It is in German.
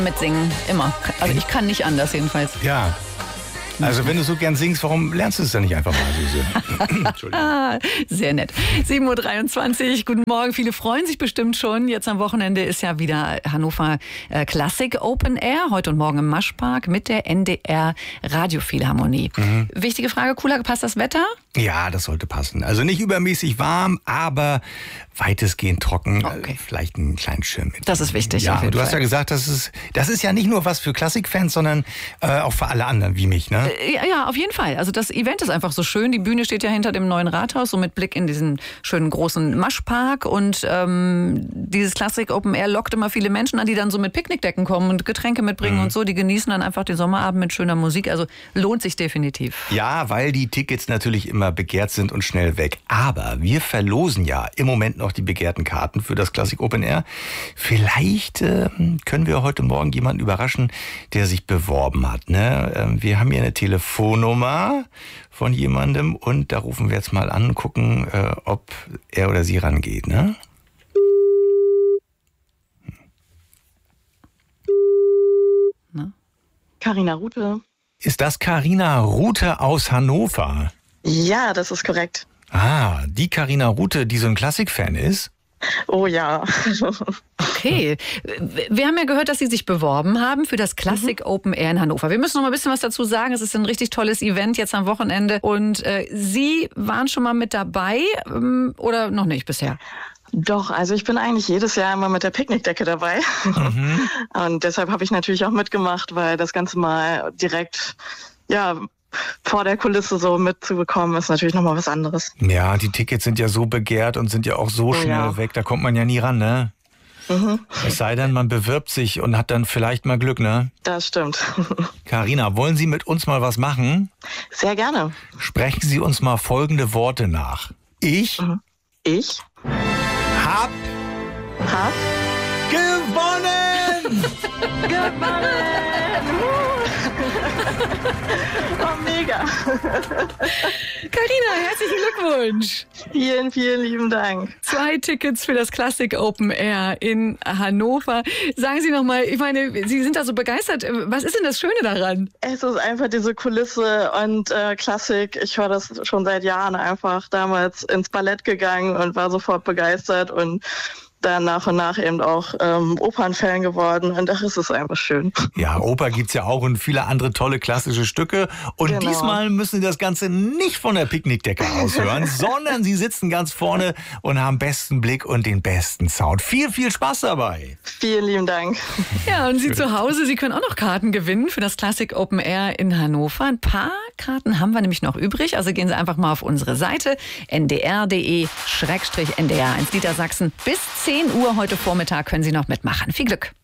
Mitsingen, immer. Also ich kann nicht anders jedenfalls. Ja. Also wenn du so gern singst, warum lernst du es dann nicht einfach mal, Suse? Entschuldigung. Sehr nett. 7.23 Uhr, guten Morgen. Viele freuen sich bestimmt schon. Jetzt am Wochenende ist ja wieder Hannover Classic Open Air. Heute und morgen im Maschpark mit der NDR Radiophilharmonie. Wichtige Frage, Kulak, passt das Wetter? Ja, das sollte passen. Also nicht übermäßig warm, aber weitestgehend trocken. Okay. Vielleicht einen kleinen Schirm mit. Das ist wichtig. Ja, auf jeden du hast Fall. ja gesagt, das ist ja nicht nur was für Klassikfans, sondern auch für alle anderen wie mich, ne? Ja, auf jeden Fall. Also das Event ist einfach so schön. Die Bühne steht ja hinter dem neuen Rathaus, so mit Blick in diesen schönen großen Maschpark. Und dieses Classic Open Air lockt immer viele Menschen an, die dann so mit Picknickdecken kommen und Getränke mitbringen und so. Die genießen dann einfach den Sommerabend mit schöner Musik. Also lohnt sich definitiv. Ja, weil die Tickets natürlich immer begehrt sind und schnell weg. Aber wir verlosen ja im Moment noch die begehrten Karten für das Classic Open Air. Vielleicht können wir heute Morgen jemanden überraschen, der sich beworben hat. Ne? Wir haben hier eine Telefonnummer von jemandem und da rufen wir jetzt mal an und gucken, ob er oder sie rangeht. Ne? Carina Rute. Ist das Carina Rute aus Hannover? Ja, das ist korrekt. Ah, die Carina Rute, die so ein Klassikfan ist? Oh ja. Okay. Wir haben ja gehört, dass Sie sich beworben haben für das Classic Open Air in Hannover. Wir müssen noch mal ein bisschen was dazu sagen. Es ist ein richtig tolles Event jetzt am Wochenende. Und Sie waren schon mal mit dabei oder noch nicht bisher? Doch, also ich bin eigentlich jedes Jahr immer mit der Picknickdecke dabei. Und deshalb habe ich natürlich auch mitgemacht, weil das Ganze mal direkt, ja, vor der Kulisse so mitzubekommen, ist natürlich nochmal was anderes. Ja, die Tickets sind ja so begehrt und sind ja auch so schnell weg, da kommt man ja nie ran, ne? Es sei denn, man bewirbt sich und hat dann vielleicht mal Glück, ne? Das stimmt. Carina, wollen Sie mit uns mal was machen? Sehr gerne. Sprechen Sie uns mal folgende Worte nach. Ich hab gewonnen! Oh, mega. Carina, herzlichen Glückwunsch! Vielen, vielen lieben Dank. 2 Tickets für das Classic Open Air in Hannover. Sagen Sie noch mal, ich meine, Sie sind da so begeistert. Was ist denn das Schöne daran? Es ist einfach diese Kulisse und Klassik. Ich höre das schon seit Jahren einfach. Damals ins Ballett gegangen und war sofort begeistert und dann nach und nach eben auch Opernfan geworden. Und ach, es ist einfach schön. Ja, Oper gibt's ja auch und viele andere tolle klassische Stücke. Und Genau. Diesmal müssen Sie das Ganze nicht von der Picknickdecke aus hören, sondern Sie sitzen ganz vorne und haben besten Blick und den besten Sound. Viel, viel Spaß dabei. Vielen lieben Dank. Ja, und Sie zu Hause, Sie können auch noch Karten gewinnen für das Classic Open Air in Hannover. Ein paar Karten haben wir nämlich noch übrig. Also gehen Sie einfach mal auf unsere Seite ndr.de/ndr1 Niedersachsen. Bis 10 Uhr heute Vormittag können Sie noch mitmachen. Viel Glück!